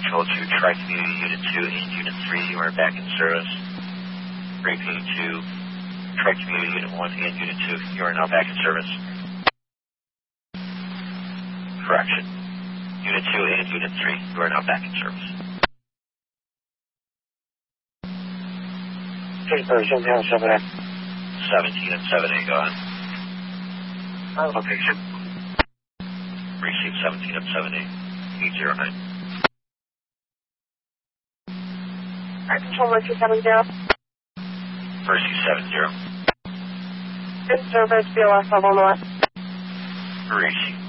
Control 2, Tri-Community Unit 2 and Unit 3, you are back in service. Repeating to Tri-Community Unit 1 and Unit 2, you are now back in service. Correction. Unit 2 and Unit 3, you are now back in service. Okay, version, how 7A? 17 and 7A, go ahead. Location. Receive 17 and 7A, 809. Control 1270. Mercy 70. In service, BLS level north. Receive.